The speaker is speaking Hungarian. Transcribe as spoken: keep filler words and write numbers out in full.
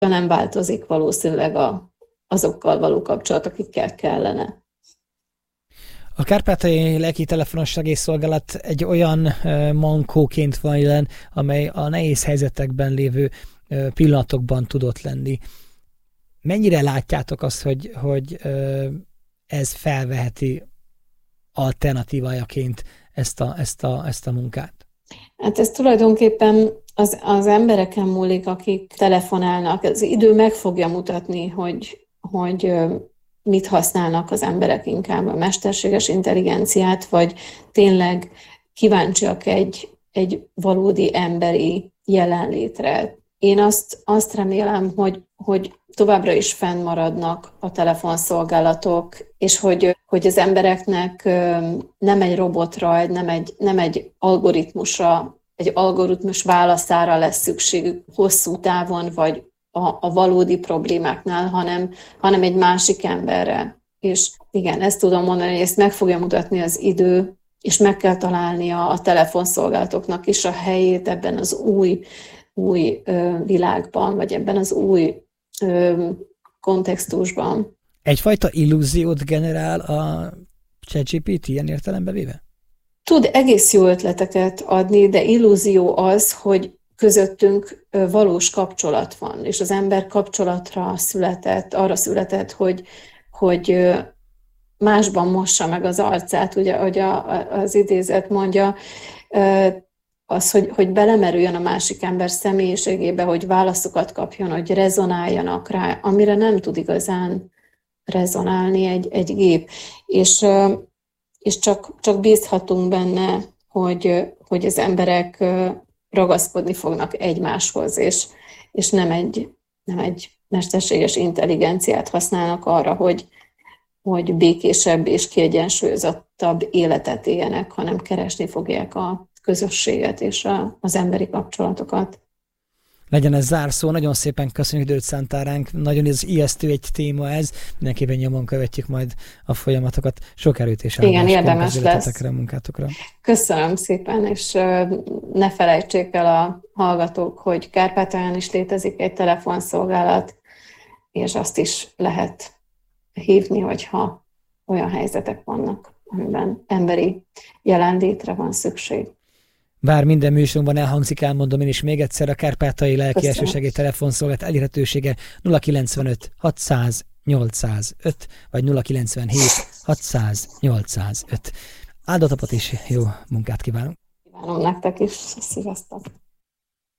nem változik valószínűleg a, azokkal való kapcsolat, akikkel kellene. A Kárpátaljai Lelki Telefonos Segélyszolgálat egy olyan mankóként van jelen, amely a nehéz helyzetekben lévő pillanatokban tudott lenni. Mennyire látjátok azt, hogy, hogy ez felveheti alternatívájaként ezt a, ezt a, ezt a munkát? Hát ez tulajdonképpen az, az embereken múlik, akik telefonálnak. Az idő meg fogja mutatni, hogy, hogy mit használnak az emberek, inkább a mesterséges intelligenciát, vagy tényleg kíváncsiak egy, egy valódi emberi jelenlétre. Én azt, azt remélem, hogy, hogy továbbra is fennmaradnak a telefonszolgálatok, és hogy, hogy az embereknek nem egy robotra, nem egy, nem egy algoritmusra, egy algoritmus válaszára lesz szükségük hosszú távon, vagy a, a valódi problémáknál, hanem, hanem egy másik emberre. És igen, ezt tudom mondani, hogy ezt meg fogja mutatni az idő, és meg kell találnia a telefonszolgálatoknak is a helyét ebben az új, új ö, világban, vagy ebben az új ö, kontextusban. Egyfajta illúziót generál a ChatGPT ilyen értelembe véve? Tud egész jó ötleteket adni, de illúzió az, hogy közöttünk valós kapcsolat van, és az ember kapcsolatra született, arra született, hogy, hogy másban mossa meg az arcát, ugye, ahogy a, az idézet mondja, az, hogy, hogy belemerüljön a másik ember személyiségébe, hogy válaszokat kapjon, hogy rezonáljanak rá, amire nem tud igazán rezonálni egy, egy gép. És, és csak, csak bízhatunk benne, hogy, hogy az emberek ragaszkodni fognak egymáshoz, és, és nem, egy, nem egy mesterséges intelligenciát használnak arra, hogy, hogy békésebb és kiegyensúlyozottabb életet éljenek, hanem keresni fogják a közösséget és a, az emberi kapcsolatokat. Legyen ez zárszó, nagyon szépen köszönjük, időt szántál ránk, nagyon ez ijesztő egy téma ez, mindenképpen nyomon követjük majd a folyamatokat, sok erőt és igen, érdemes lesz. A munkátokra. Köszönöm szépen, és ne felejtsék el a hallgatók, hogy Kárpátalján is létezik egy telefonszolgálat, és azt is lehet hívni, hogyha olyan helyzetek vannak, amiben emberi jelenlétre van szükség. Bár minden műsorunkban elhangzik, elmondom én is még egyszer, a Kárpátaljai Lelki Elsősegély telefonszolgálat elérhetősége nulla kilencvenöt hatszáz nyolcszázöt, vagy nulla kilencvenhét hatszáz nyolcszázöt. Áldott napot és jó munkát kívánunk! Kívánom nektek is, sziasztok!